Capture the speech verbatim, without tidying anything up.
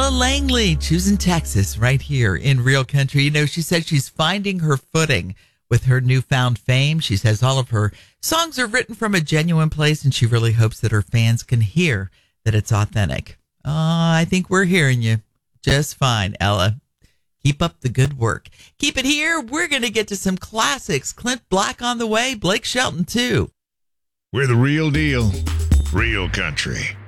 Ella Langley, choosing Texas right here in Real Country. You know, she said she's finding her footing with her newfound fame. She says all of her songs are written from a genuine place, and she really hopes that her fans can hear that it's authentic. Uh, I think we're hearing you just fine, Ella. Keep up the good work. Keep it here. We're going to get to some classics. Clint Black on the way. Blake Shelton, too. We're the real deal. Real Country.